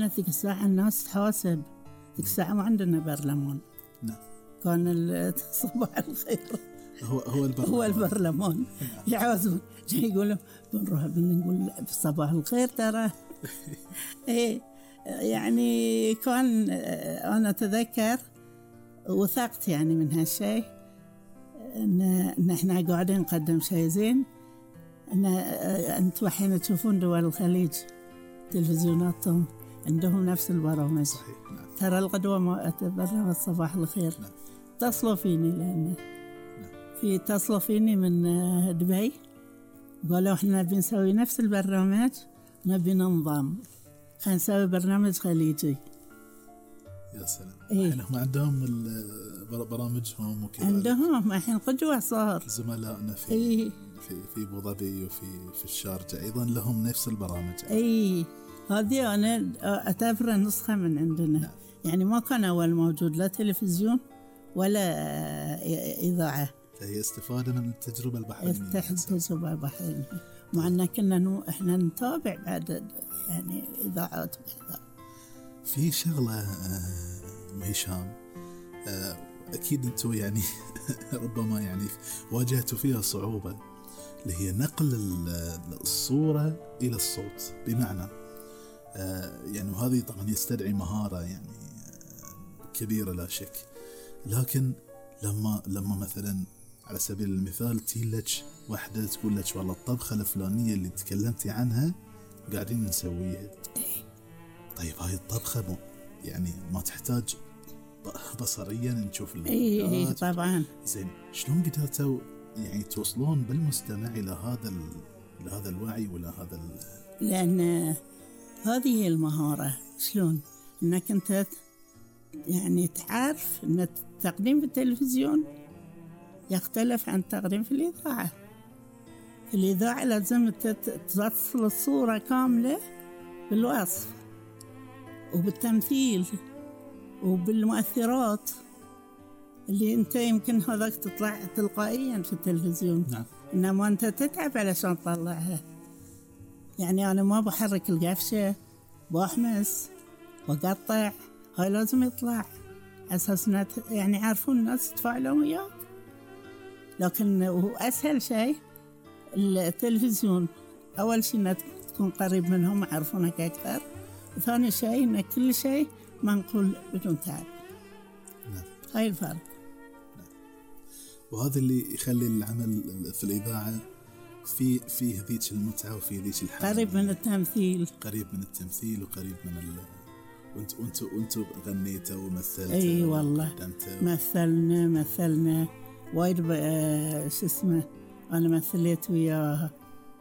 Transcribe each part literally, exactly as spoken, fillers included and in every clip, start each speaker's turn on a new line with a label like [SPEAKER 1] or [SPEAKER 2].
[SPEAKER 1] كانت ذيك الساعة الناس تحاسب، ذيك الساعة ما عندنا برلمان.
[SPEAKER 2] نعم.
[SPEAKER 1] كان صباح الخير
[SPEAKER 2] هو هو البرلمان.
[SPEAKER 1] هو البرلمان. يعوزون يقولوا بنروح بنقول صباح الخير ترى. إيه يعني كان أنا أتذكر وثقت يعني من هالشيء إن إن إحنا قاعدين نقدم شيء زين. إن أنتوا الحين تشوفون دول الخليج تلفزيوناتهم عندهم نفس البرامج.
[SPEAKER 2] صحيح. نعم.
[SPEAKER 1] ترى القدوة ما برنامج صباح الخير.
[SPEAKER 2] نعم.
[SPEAKER 1] اتصلوا فيني لأن
[SPEAKER 2] نعم.
[SPEAKER 1] في اتصلوا فيني من دبي قالوا إحنا بنسوي نفس البرنامج نبي ننظم، خلينا نسوي برنامج خليجي.
[SPEAKER 2] يا سلام.
[SPEAKER 1] إيه؟
[SPEAKER 2] هم عندهم برامجهم وكذا.
[SPEAKER 1] عندهم الحين قدوة صار.
[SPEAKER 2] زملائنا في
[SPEAKER 1] إيه؟
[SPEAKER 2] في في أبو ظبي وفي في الشارجة أيضا لهم نفس البرامج.
[SPEAKER 1] إيه هذه أنا أعتبرها نسخة من عندنا.
[SPEAKER 2] نعم.
[SPEAKER 1] يعني ما كان أول موجود لا تلفزيون ولا إذاعة،
[SPEAKER 2] فهي استفادة من التجربة البحرية.
[SPEAKER 1] افتح التجربة البحرية، مع أن كنا نو إحنا نتابع بعد يعني إذاعات وكذا.
[SPEAKER 2] في شغلة آه هشام، آه أكيد أنتوا يعني ربما يعني واجهتوا فيها صعوبة، اللي هي نقل الصورة إلى الصوت. بمعنى آه يعني وهذه طبعا يستدعي مهارة يعني آه كبيرة لا شك، لكن لما لما مثلا على سبيل المثال تيلك واحدة تقول لك والله الطبخة الفلانية اللي تكلمتي عنها قاعدين نسويها، طيب هاي الطبخة مو يعني ما تحتاج بصريا نشوف
[SPEAKER 1] اي اي طبعا.
[SPEAKER 2] زين شلون قدرتوا يعني توصلون بالمستمع الى هذا لهذا الوعي ولا هذا ال...
[SPEAKER 1] لان هذه هي المهارة. شلون انك انت يعني تعرف ان التقديم في التلفزيون يختلف عن التقديم في الإذاعة. في الإذاعة لازم تصل الصورة كاملة بالوصف وبالتمثيل وبالمؤثرات اللي انت يمكن هذاك تطلع تلقائيا في التلفزيون.
[SPEAKER 2] نعم.
[SPEAKER 1] انما انت تتعب علشان تطلعها. يعني انا ما بحرك القفشة بأحمس وقطع، هاي لازم يطلع اساسا يعني عارفون الناس يتفاعلون وياك. لكن اسهل شيء التلفزيون، اول شيء انك تكون قريب منهم يعرفونك اكثر، وثاني شيء ان كل شيء منقول بدون تعب.
[SPEAKER 2] نعم.
[SPEAKER 1] هاي الفرق.
[SPEAKER 2] نعم. وهذا اللي يخلي العمل في الإذاعة في فيه ذيك المتعة وفي ذيك الحالة،
[SPEAKER 1] قريب من التمثيل،
[SPEAKER 2] قريب من التمثيل وقريب من ال وانت وانت وانت غنيتوا ومثلتوا.
[SPEAKER 1] اي والله مثلنا مثلنا وايد آه شو اسمه، انا مثلت وياه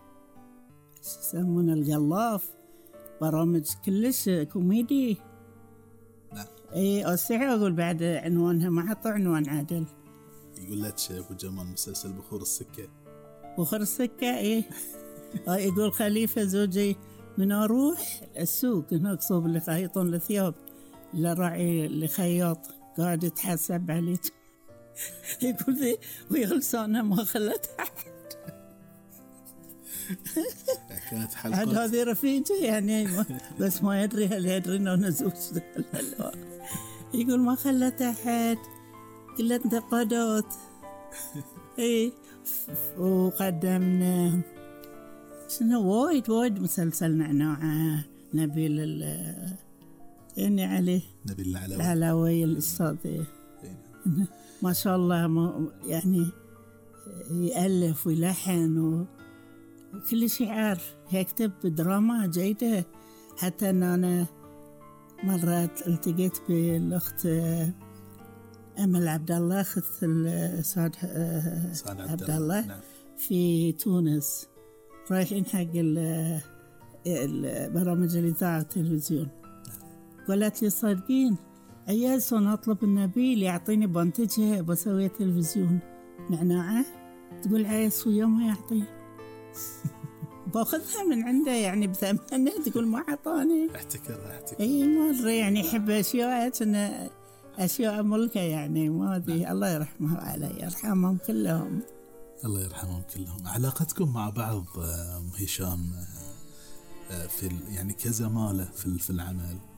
[SPEAKER 1] شو يسمونه القلاف، برامج كلش كوميدي.
[SPEAKER 2] نعم.
[SPEAKER 1] اي استحي اقول بعد عنوانها ما حطوا عنوان عادل.
[SPEAKER 2] يقول لك ابو جمال مسلسل بخور السكه.
[SPEAKER 1] بخور السكه ايه. يقول خليفه زوجي من اروح السوق هناك صوب اللي خيطون الثياب لراعي اللي خياط قاعد يتحسب عليك. يقول لي ويا لسانه ما خلت احد.
[SPEAKER 2] كانت حلقات
[SPEAKER 1] عاد هذه رفيجه يعني بس ما يدري هل يدري انه نزوج. يقول ما خلت احد كلها انتقادات. اي وقدمنا شنو وايد وايد مسلسل نعناع نبيل يعني عليه
[SPEAKER 2] نبيل العلوي
[SPEAKER 1] العلوي الأستاذ ما شاء الله ما يعني يألف ويلحن وكل شيء عارف، يكتب دراما جيدة. حتى أن أنا مرة التقيت بالأخت أمل عبد الله أخت سعد عبد الله. نعم. في تونس رايحين حق البرامج الإذاعة والتلفزيون. قالت لي صادقين عيال صون أطلب النبيل يعطيني بنتجها بسوي تلفزيون نعناعة. تقول عيس ويا ما يعطي باخذها من عنده يعني بثمنه. تقول ما عطاني.
[SPEAKER 2] احتكرها احتكر.
[SPEAKER 1] اي مرة يعني يحب أشياء أنا أشياء ملكة يعني ما أدري. الله يرحمه علي يرحمهم كلهم.
[SPEAKER 2] الله يرحمهم كلهم. علاقتكم مع بعض هشام في يعني كزمالة في العمل